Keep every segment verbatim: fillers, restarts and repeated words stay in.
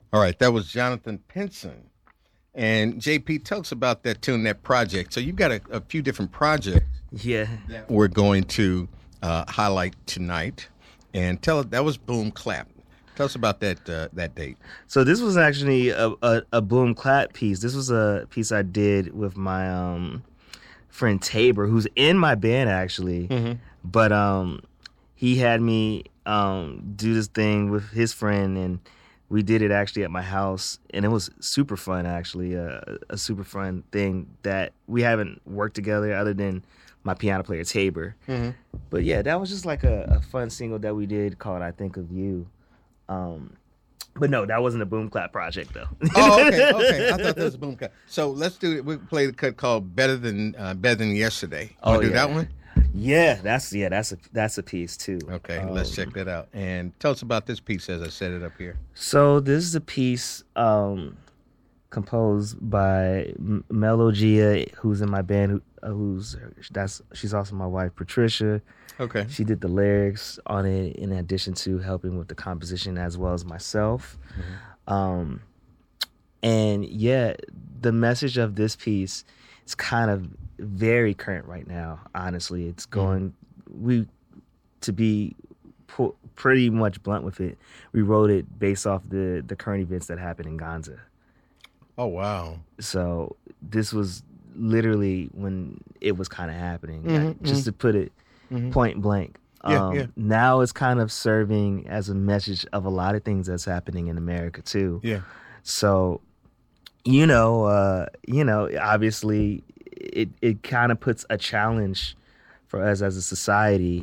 All right, that was Jonathan Pinson. And J P, tell us about that tune, that project. So you've got a, a few different projects Yeah. that we're going to uh, highlight tonight. And tell us, that was Boom Clap. Tell us about that uh, that date. So this was actually a, a, a boom clap piece. This was a piece I did with my um, friend Tabor, who's in my band actually. Mm-hmm. But um, he had me um, do this thing with his friend, and we did it actually at my house, and it was super fun actually, uh, a super fun thing that we haven't worked together other than my piano player Tabor. Mm-hmm. But yeah, that was just like a, a fun single that we did called I Think of You. Um, but no, that wasn't a boom clap project though. Oh, okay, okay. I thought that was a Boom Clap. So let's do it. We play the cut called "Better Than uh, Better Than Yesterday." Oh, Want to do yeah. that one? Yeah, that's yeah, that's a that's a piece too. Okay, Um, let's check that out. And tell us about this piece as I set it up here. So this is a piece um, composed by M- Melogia, who's in my band. Who, uh, who's that's she's also my wife, Patricia. Okay. She did the lyrics on it in addition to helping with the composition as well as myself. Mm-hmm. Um, and yeah, the message of this piece is kind of very current right now. Honestly, it's going we to be pu- pretty much blunt with it. We wrote it based off the the current events that happened in Gaza. Oh, wow. So this was literally when it was kind of happening. Mhm, Just to put it Mhm. point blank. Yeah, Um, yeah. Now it's kind of serving as a message of a lot of things that's happening in America too. Yeah. So, you know, uh, you know, obviously, it it kind of puts a challenge for us as a society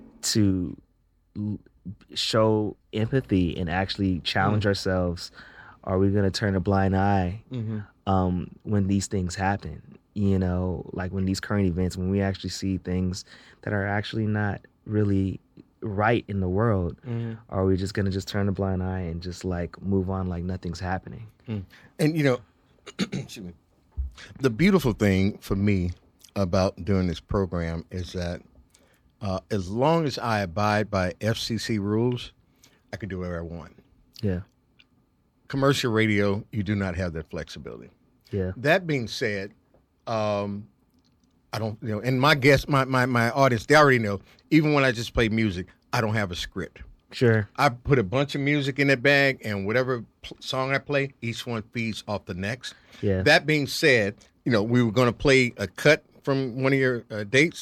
to l- show empathy and actually challenge Mm. ourselves. Are we going to turn a blind eye Mm-hmm. um, when these things happen? You know, like when these current events, when we actually see things that are actually not really right in the world, Mm-hmm. are we just going to just turn a blind eye and just like move on like nothing's happening? Mm. And, you know, excuse me, the beautiful thing for me about doing this program is that uh, as long as I abide by F C C rules, I can do whatever I want. Yeah, Commercial radio, you do not have that flexibility. yeah, That being said, um, I don't, you know, and my guests, my, my, my audience, they already know, even when I just play music, I don't have a script. sure. I put a bunch of music in that bag, and whatever pl- song I play, each one feeds off the next. Yeah. That being said, you know, we were going to play a cut from one of your uh, dates.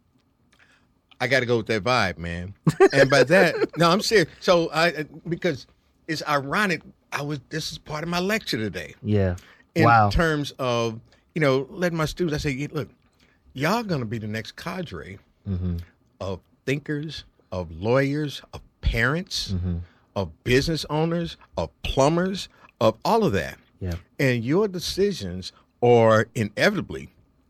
I got to go with that vibe, man. And by that, no, I'm serious. So I, because it's ironic, I was, this is part of my lecture today. Yeah. In Wow. terms of, you know, letting my students, I say, look, y'all going to be the next cadre Mm-hmm. of thinkers, of lawyers, of parents, Mm-hmm. of business owners, of plumbers, of all of that. Yeah. And your decisions are inevitably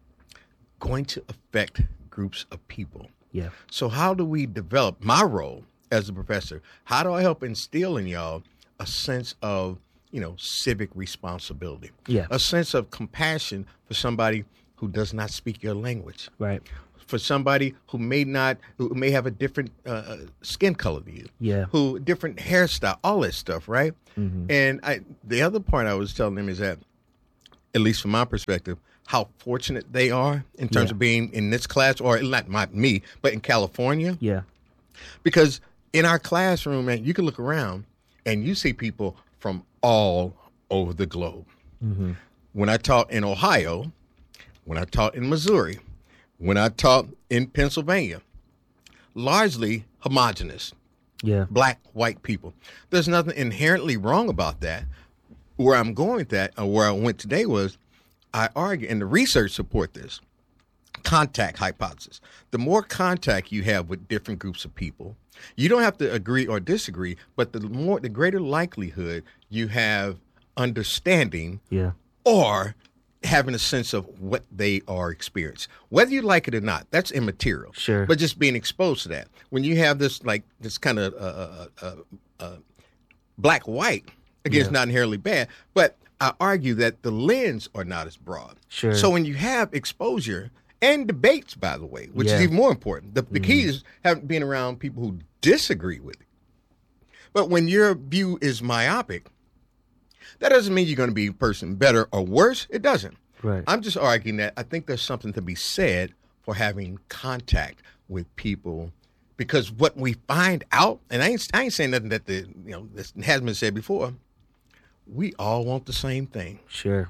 going to affect groups of people. Yeah. So how do we develop my role as a professor? How do I help instill in y'all a sense of, you know, civic responsibility? Yeah. A sense of compassion for somebody who does not speak your language, Right. for somebody who may not, who may have a different uh, skin color than you, Yeah. who different hairstyle, all that stuff, right? Mm-hmm. And I, the other part I was telling them is that, at least from my perspective, how fortunate they are in terms Yeah. of being in this class, or not my, me, but in California. Yeah. Because in our classroom, man, you can look around and you see people from all over the globe. Mm-hmm. When I taught in Ohio, when I taught in Missouri, when I taught in Pennsylvania, largely homogenous, Yeah. black, white people. There's nothing inherently wrong about that. Where I'm going with that, or where I went today was, I argue, and the research support this, contact hypothesis. The more contact you have with different groups of people, you don't have to agree or disagree, but the more, the greater likelihood you have understanding Yeah. or having a sense of what they are experiencing. Whether you like it or not, that's immaterial. Sure. But just being exposed to that. When you have this, like, this kind of uh, uh, uh, uh, black-white, again, it's Yeah. not inherently bad, but I argue that the lens are not as broad. Sure. So when you have exposure and debates, by the way, which Yeah. is even more important, the, the key is having being around people who disagree with it. But when your view is myopic, That doesn't mean you're going to be a person better or worse. It doesn't. Right. I'm just arguing that I think there's something to be said for having contact with people, because what we find out, and I ain't, I ain't saying nothing that the you know this hasn't been said before. We all want the same thing. Sure.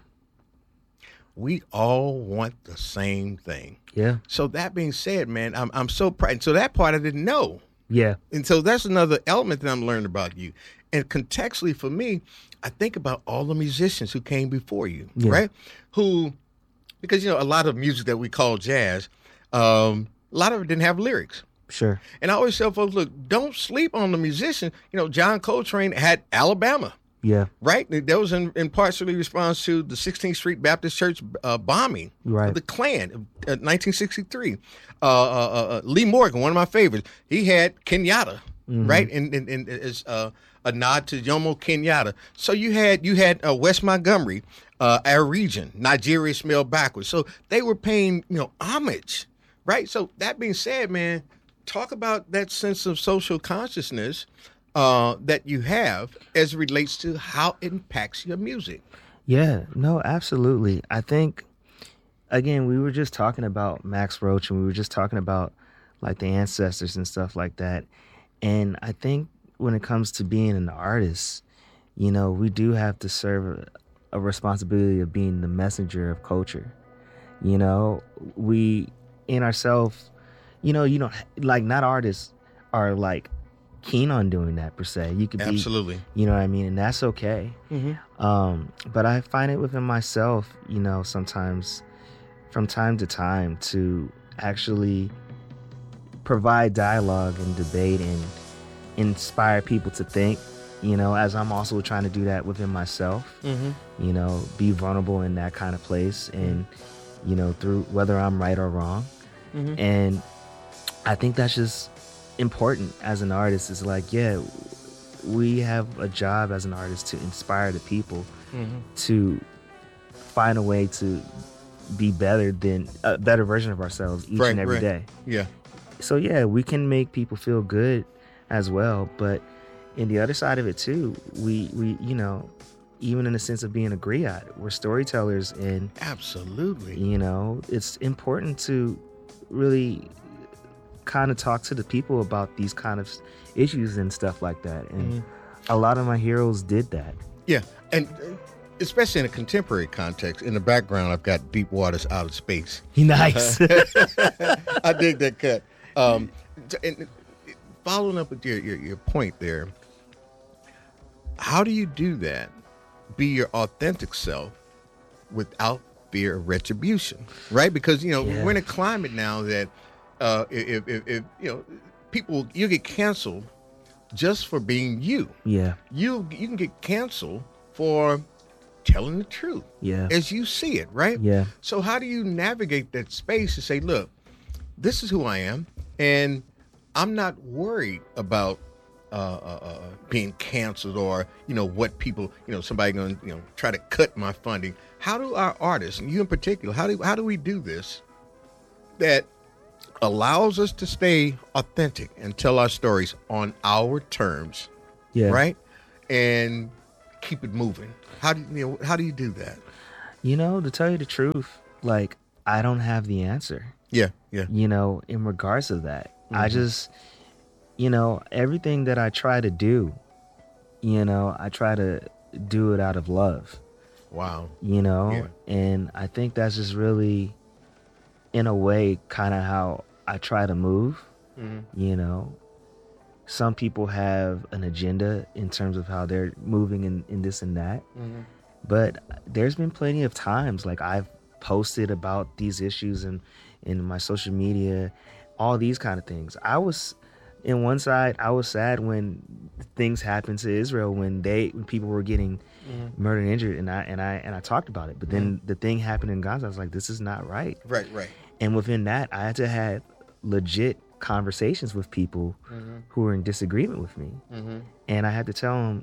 We all want the same thing. Yeah. So that being said, man, I'm I'm so proud. So that part I didn't know. Yeah. And so that's another element that I'm learning about you. And contextually for me, I think about all the musicians who came before you, Yeah. right? Who, because, you know, a lot of music that we call jazz, um, a lot of it didn't have lyrics. Sure. And I always tell folks, look, don't sleep on the musician. You know, John Coltrane had Alabama. Yeah. Right? That was in, in partially response to the sixteenth Street Baptist Church uh, bombing Right. of the Klan in nineteen sixty-three. Uh, uh, uh, Lee Morgan, one of my favorites, he had Kenyatta, Mm-hmm. right? And, and, and it's uh, a nod to Jomo Kenyatta. So you had you had uh, Wes Montgomery, uh, our region, Nigeria smelled backwards. So they were paying, you know, homage, right? So that being said, man, talk about that sense of social consciousness Uh, that you have as it relates to how it impacts your music. Yeah, no, absolutely. I think, again, we were just talking about Max Roach, and we were just talking about like the ancestors and stuff like that. And I think when it comes to being an artist, you know, we do have to serve a, a responsibility of being the messenger of culture. You know, we in ourselves, you know, you know, like not artists are like keen on doing that per se. You could be, Absolutely. you know what I mean, and that's okay. Mm-hmm. Um, but I find it within myself, you know, sometimes from time to time to actually provide dialogue and debate and inspire people to think, you know, as I'm also trying to do that within myself, Mm-hmm. you know, be vulnerable in that kind of place and, you know, through whether I'm right or wrong. Mm-hmm. And I think that's just important as an artist. Is like, yeah, we have a job as an artist to inspire the people Mm-hmm. to find a way to be better than a better version of ourselves each Right, and every right. day. Yeah. So yeah, we can make people feel good as well, but in the other side of it too, we we you know, even in the sense of being a griot, we're storytellers, and Absolutely. you know, it's important to really kind of talk to the people about these kind of issues and stuff like that. And Mhm. a lot of my heroes did that. Yeah. And uh, especially in a contemporary context, in the background, I've got Deep Waters Out of Space. Nice. I dig that cut. Um, t- and uh, following up with your, your, your point there, how do you do that? Be your authentic self without fear of retribution, right? Because, you know, Yeah. we're in a climate now that uh, if, if, if, you know, people, you get canceled just for being you. Yeah. You you can get canceled for telling the truth Yeah. as you see it, right? Yeah. So how do you navigate that space to say, look, this is who I am, and I'm not worried about uh, uh, uh, being canceled or, you know, what people, you know, somebody going to, you know, try to cut my funding. How do our artists, and you in particular, how do how do we do this that allows us to stay authentic and tell our stories on our terms, Yeah. right? And keep it moving. How do you, you know, how do you do that? You know, to tell you the truth, like I don't have the answer. Yeah, yeah. You know, in regards to that, I Mhm. just, you know, everything that I try to do, you know, I try to do it out of love. Wow. You know, Yeah. and I think that's just really, in a way, kind of how I try to move. Mhm. You know, some people have an agenda in terms of how they're moving in, in this and that. Mhm. But there's been plenty of times like I've posted about these issues in, in my social media, all these kind of things. I was, in one side, I was sad when things happened to Israel, when they when people were getting Mhm. murdered and injured, and I and I and I talked about it. But then the thing happened in Gaza. I was like, this is not right. Right, right. And within that, I had to have legit conversations with people Mhm. who were in disagreement with me. Mhm. And I had to tell them,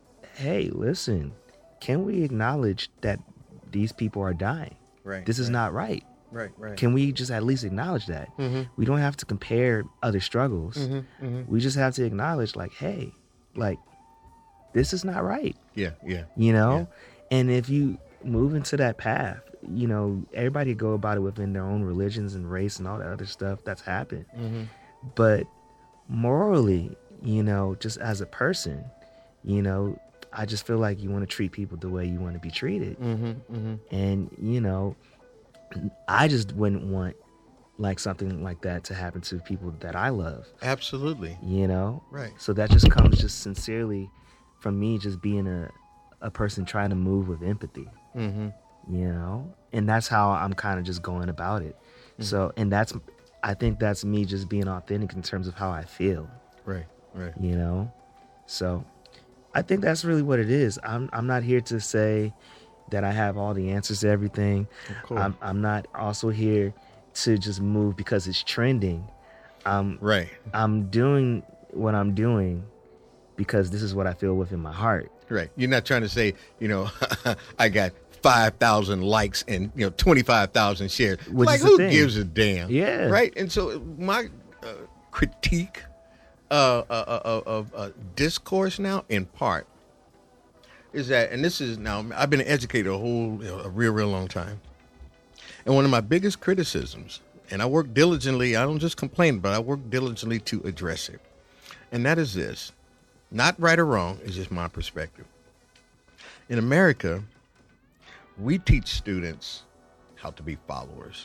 hey, listen, can we acknowledge that these people are dying? Right. This is right, not right. right, right. Can we just at least acknowledge that? Mhm. We don't have to compare other struggles. Mhm. Mhm. We just have to acknowledge, like, hey, like, this is not right. Yeah, yeah. You know, and if you move into that path, you know, everybody go about it within their own religions and race and all that other stuff that's happened. Mm-hmm. But morally, you know, just as a person, you know, I just feel like you want to treat people the way you want to be treated. Mm-hmm. Mm-hmm. And, you know, I just wouldn't want like something like that to happen to people that I love. Absolutely. You know? Right. So that just comes just sincerely from me just being a, a person trying to move with empathy. Mm-hmm. You know? And that's how I'm kind of just going about it. Mm-hmm. So, and that's, I think that's me just being authentic in terms of how I feel. Right, right. You know? So I think that's really what it is. I'm I'm not here to say that I have all the answers to everything. Cool. I'm I'm not also here to just move because it's trending. Um, right. I'm doing what I'm doing because this is what I feel within my heart. Right. You're not trying to say, you know, I got five thousand likes and, you know, twenty-five thousand shares. Which like, is the who thing. gives a damn? Yeah. Right. And so my uh, critique uh, uh, uh, of uh, discourse now, in part, is that, and this is now, I've been an educator a whole, you know, a real, real long time. And one of my biggest criticisms, and I work diligently, I don't just complain, but I work diligently to address it. And that is this, not right or wrong, it's just my perspective. In America, we teach students how to be followers.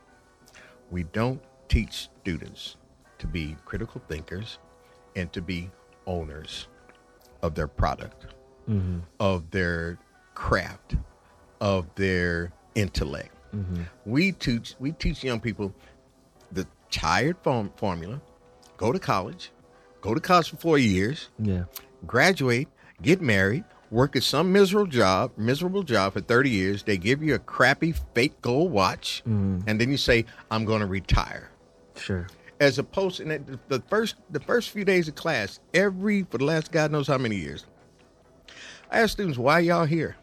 We don't teach students to be critical thinkers and to be owners of their product, mm-hmm. of their craft, of their intellect. Mm-hmm. We teach we teach young people the tired form, formula, go to college, go to college for four years, yeah, graduate, get married, work at some miserable job, miserable job for thirty years. They give you a crappy fake gold watch, mm-hmm. and then you say, I'm going to retire. Sure. As opposed to the first the first few days of class, every, for the last God knows how many years, I ask students, why y'all here?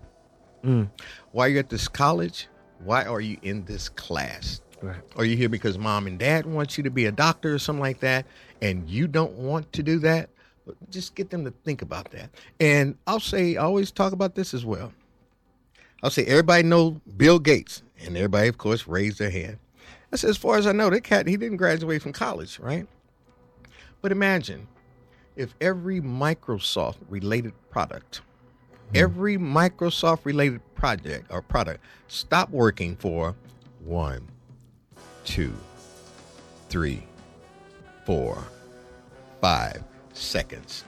Mm. Why are you at this college? Why are you in this class? Right. Are you here because mom and dad want you to be a doctor or something like that, and you don't want to do that? Just get them to think about that. And I'll say, I always talk about this as well. I'll say, everybody know Bill Gates, and everybody, of course, raised their hand. I said, as far as I know, that cat, he didn't graduate from college, right? But imagine if every Microsoft-related product, hmm. every Microsoft-related project or product stopped working for one, two, three, four, five seconds.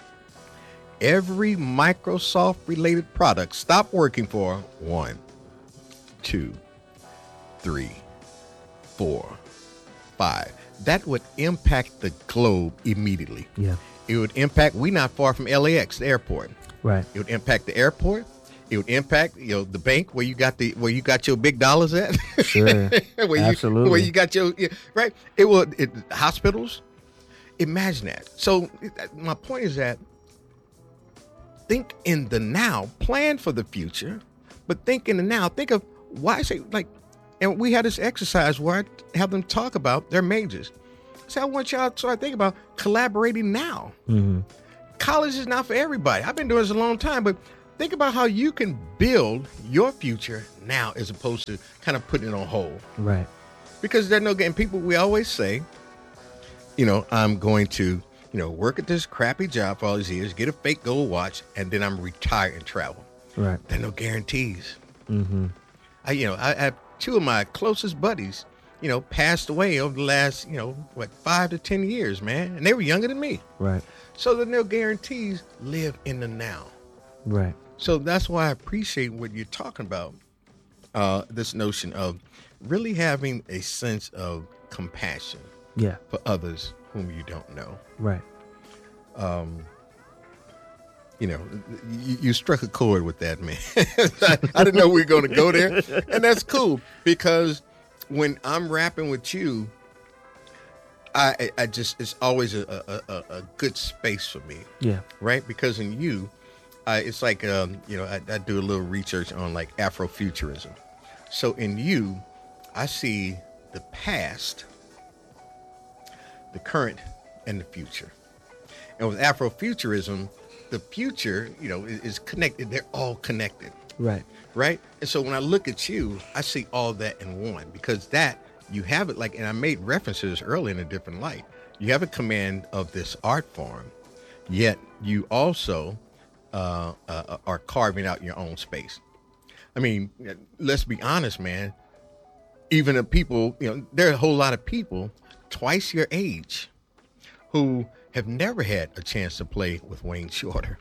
Every Microsoft-related product stopped working for one, two, three, four, five. That would impact the globe immediately. Yeah. It would impact, we not far from L A X, the airport. Right. It would impact the airport. It would impact, you know, the bank where you got the where you got your big dollars at. Sure. where Absolutely. You, where you got your, yeah, right. It would, it, hospitals. Imagine that. So my point is that think in the now, plan for the future, but think in the now. Think of why I say, like, and we had this exercise where I have them talk about their majors. So I want y'all to start thinking about collaborating now. Mm-hmm. College is not for everybody. I've been doing this a long time, but think about how you can build your future now as opposed to kind of putting it on hold. Right. Because there's no getting people, we always say, you know, I'm going to, you know, work at this crappy job for all these years, get a fake gold watch, and then I'm retired and travel. Right. There are no guarantees. Mm-hmm. I, you know, I have two of my closest buddies, you know, passed away over the last, you know, what, five to ten years, man. And they were younger than me. Right. So there are no guarantees. Live in the now. Right. So that's why I appreciate what you're talking about, uh, this notion of really having a sense of compassion. Yeah. For others whom you don't know. Right. Um, you know, you, you struck a chord with that, man. I, I didn't know we were going to go there. And that's cool because when I'm rapping with you, I, I just, it's always a, a, a good space for me. Yeah. Right? Because in you, uh, it's like, um, you know, I, I do a little research on like Afrofuturism. So in you, I see the past, the current, and the future. And with Afrofuturism, the future, you know, is, is connected. They're all connected. Right. Right. And so when I look at you, I see all that in one, because that you have it like, and I made references early in a different light. You have a command of this art form, yet you also uh, uh, are carving out your own space. I mean, let's be honest, man. Even the people, you know, there are a whole lot of people twice your age who have never had a chance to play with Wayne Shorter,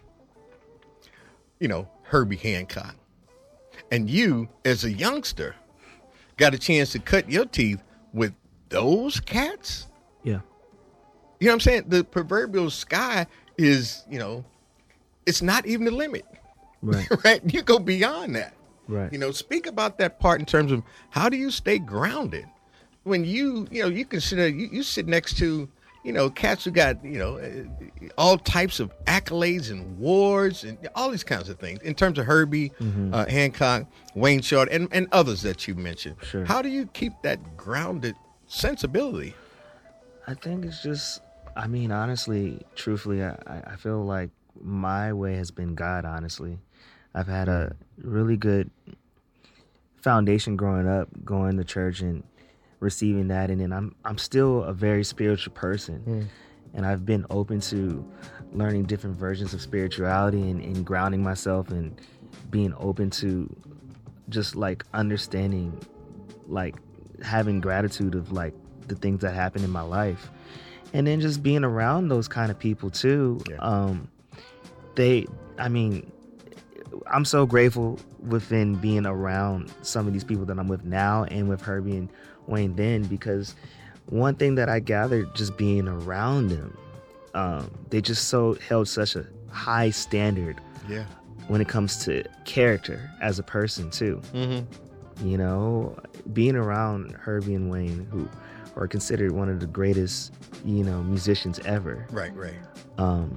you know, Herbie Hancock. And you, as a youngster, got a chance to cut your teeth with those cats? Yeah. You know what I'm saying? The proverbial sky is, you know, it's not even the limit. Right. Right? You go beyond that. Right. You know, speak about that part in terms of how do you stay grounded when you, you know, you consider, you, you sit next to, you know, cats who got, you know, all types of accolades and awards and all these kinds of things in terms of Herbie, mm-hmm. uh, Hancock, Wayne Shorter, and, and others that you mentioned. Sure. How do you keep that grounded sensibility? I think it's just, I mean, honestly, truthfully, I, I feel like my way has been God, honestly. I've had a really good foundation growing up, going to church and receiving that, and then I'm I'm still a very spiritual person, mm. and I've been open to learning different versions of spirituality and, and grounding myself and being open to just like understanding, like having gratitude of like the things that happen in my life, and then just being around those kind of people too. Yeah. Um, they, I mean. I'm so grateful within being around some of these people that I'm with now and with Herbie and Wayne then, because one thing that I gathered just being around them, um, they just so held such a high standard yeah. when it comes to character as a person too. Mm-hmm. You know, being around Herbie and Wayne, who are considered one of the greatest, you know, musicians ever. Right, right. Um,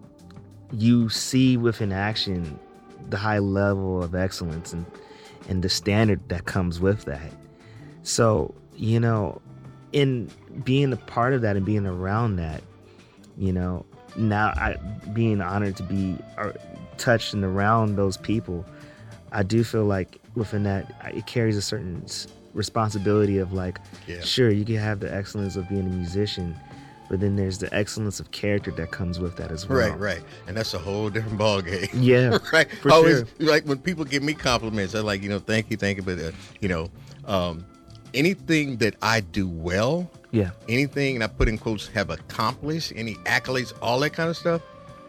you see within action the high level of excellence and, and the standard that comes with that. So, you know, in being a part of that and being around that, you know, now I being honored to be uh, touched and around those people, I do feel like within that, it carries a certain responsibility of like, yeah. sure, you can have the excellence of being a musician, but then there's the excellence of character that comes with that as well. Right, right. And that's a whole different ballgame. Yeah, right. For Always, sure. Like when people give me compliments, I'm like, you know, thank you, thank you. But, uh, you know, um, anything that I do well, yeah, anything, and I put in quotes, have accomplished, any accolades, all that kind of stuff,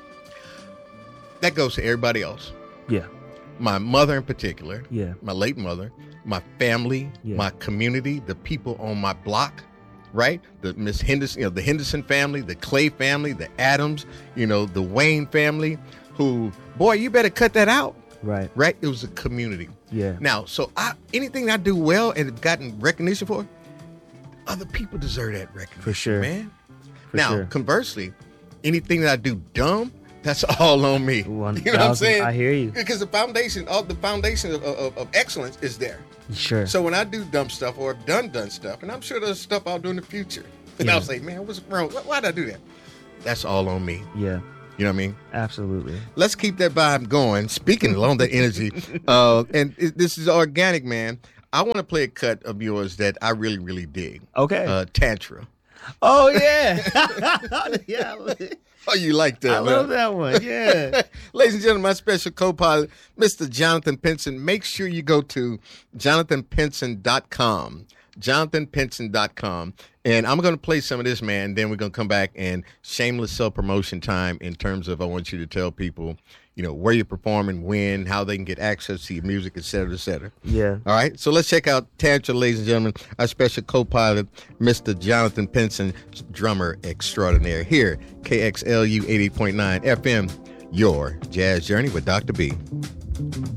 that goes to everybody else. Yeah. My mother in particular, yeah, my late mother, my family, yeah. my community, the people on my block. Right, the Miss Henderson, you know, the Henderson family, the Clay family, the Adams, you know, the Wayne family. Who, boy, you better cut that out. Right, right. It was a community. Yeah. Now, so I anything I do well and have gotten recognition for, other people deserve that recognition. For sure, man. For now, sure. Conversely, anything that I do dumb, that's all on me. One, you know what I'm saying? I hear you. Because the foundation, all the foundation of, of, of excellence is there. Sure. So when I do dumb stuff or have done done stuff, and I'm sure there's stuff I'll do in the future, and yeah. I'll say, man, what's wrong? Why did I do that? That's all on me. Yeah. You know what I mean? Absolutely. Let's keep that vibe going. Speaking along that energy, uh, and it, this is organic, man. I want to play a cut of yours that I really, really dig. Okay. Uh, Tantra. Oh, yeah. Yeah. Oh, you like that? I love that one. Yeah. Ladies and gentlemen, my special co-pilot, Mister Jonathan Pinson. Make sure you go to jonathan pinson dot com. jonathan pinson dot com. And I'm going to play some of this, man. Then we're going to come back and shameless self-promotion time in terms of I want you to tell people, you know, where you're performing, when, how they can get access to your music, et cetera, et cetera. Yeah. All right. So let's check out Tantra, ladies and gentlemen. Our special co-pilot, Mister Jonathan Pinson, drummer extraordinaire here, K X L U eighty point nine F M, your Jazz Journey with Doctor B.